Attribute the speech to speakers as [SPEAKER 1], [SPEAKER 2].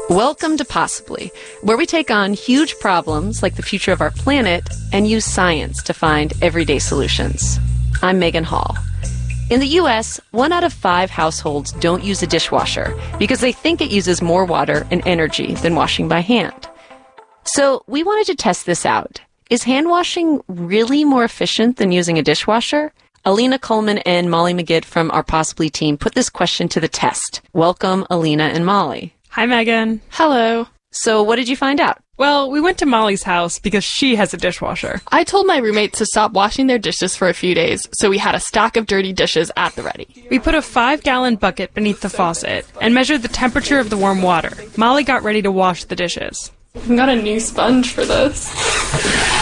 [SPEAKER 1] Welcome to Possibly, where we take on huge problems like the future of our planet and use science to find everyday solutions. I'm Megan Hall. In the U.S., 1 out of 5 households don't use a dishwasher because they think it uses more water and energy than washing by hand. So we wanted to test this out. Is hand washing really more efficient than using a dishwasher? Alina Coleman and Molly McGidd from our Possibly team put this question to the test. Welcome, Alina and Molly.
[SPEAKER 2] Hi, Megan.
[SPEAKER 3] Hello.
[SPEAKER 1] So what did you find out?
[SPEAKER 2] Well, we went to Molly's house because she has a dishwasher.
[SPEAKER 3] I told my roommates to stop washing their dishes for a few days, so we had a stack of dirty dishes at the ready.
[SPEAKER 2] We put a 5-gallon bucket beneath the faucet and measured the temperature of the warm water. Molly got ready to wash the dishes.
[SPEAKER 3] I got a new sponge for this.